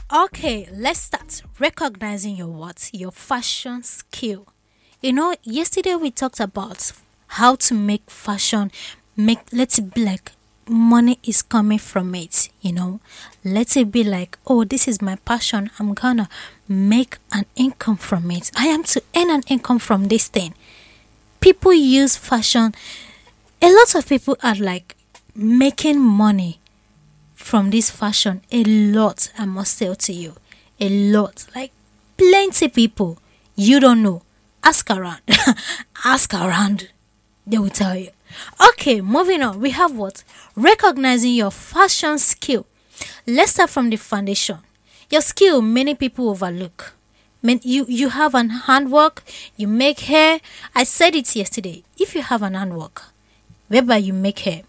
Okay, let's start recognizing your what? Your fashion skill. Yesterday we talked about how to make fashion make let it be like money is coming from it. Let it be like, oh, this is my passion. I'm gonna make an income from it. I am to earn an income from this thing. People use fashion. A lot of people are like making money from this fashion. A lot, I must tell to you. A lot. Like plenty people. You don't know. Ask around. Ask around. They will tell you. Okay, moving on. We have what? Recognizing your fashion skill. Let's start from the foundation. Your skill, many people overlook. You have an handwork, you make hair. I said it yesterday. If you have an handwork, whereby you make hair,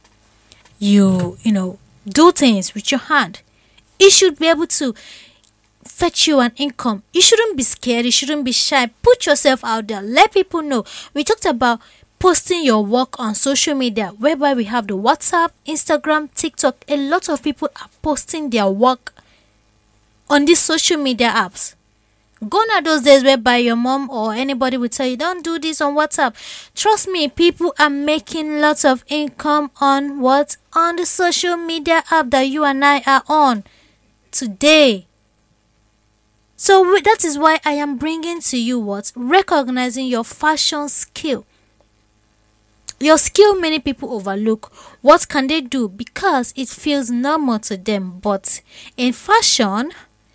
you do things with your hand, it should be able to fetch you an income. You shouldn't be scared, you shouldn't be shy. Put yourself out there, let people know. We talked about posting your work on social media, whereby we have the WhatsApp, Instagram, TikTok. A lot of people are posting their work on these social media apps. Gone are those days whereby your mom or anybody will tell you, don't do this on WhatsApp. Trust me, people are making lots of income on what? On the social media app that you and I are on today. So that is why I am bringing to you what? Recognizing your fashion skill. Your skill many people overlook. What can they do? Because it feels normal to them. But in fashion,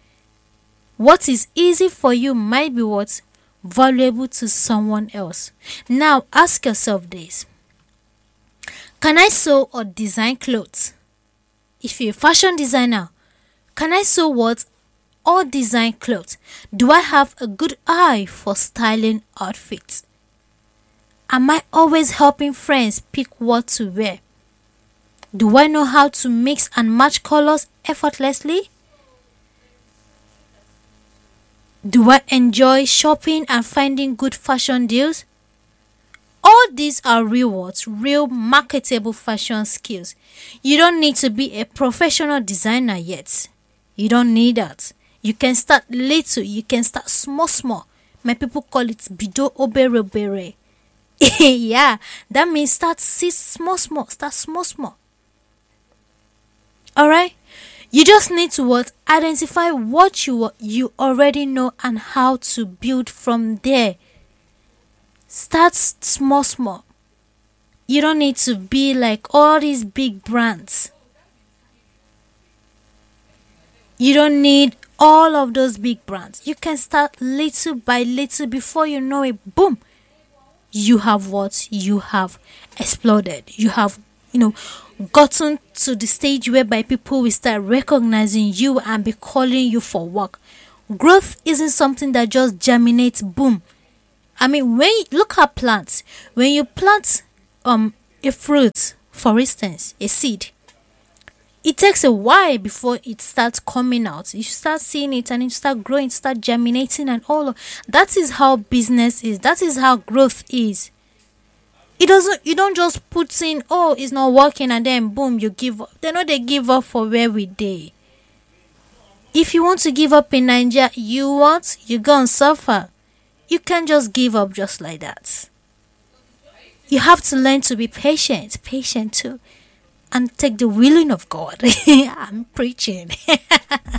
what is easy for you might be what? Valuable to someone else. Now ask yourself this. Can I sew or design clothes? If you're a fashion designer, can I sew what? Or design clothes? Do I have a good eye for styling outfits? Am I always helping friends pick what to wear? Do I know how to mix and match colors effortlessly? Do I enjoy shopping and finding good fashion deals? All these are rewards, real marketable fashion skills. You don't need to be a professional designer yet. You don't need that. You can start little, you can start small. My people call it bido obere. Yeah, that means start small. Start small. Alright? You just need to what? Identify what you already know and how to build from there. Start small. You don't need to be like all these big brands. You don't need all of those big brands. You can start little by little. Before you know it, boom, you have what? You have exploded. You have, gotten to the stage whereby people will start recognizing you and be calling you for work. Growth isn't something that just germinates, boom. I mean, when you look at plants, when you plant a fruit, for instance, a seed, it takes a while before it starts coming out. You start seeing it and it start growing, start germinating and all of that. Is how business is. That is how growth is. You don't just put in, oh, it's not working and then boom, you give up. They give up for where we day. If you want to give up in Nigeria, you go and suffer. You can't just give up just like that. You have to learn to be patient too, and take the willing of God. I'm preaching.